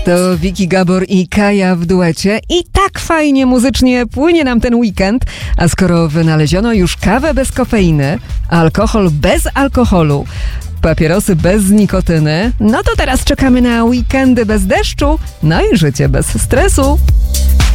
To Vicky Gabor i Kaja w duecie i tak fajnie muzycznie płynie nam ten weekend, a skoro wynaleziono już kawę bez kofeiny, alkohol bez alkoholu, papierosy bez nikotyny, no to teraz czekamy na weekendy bez deszczu, no i życie bez stresu.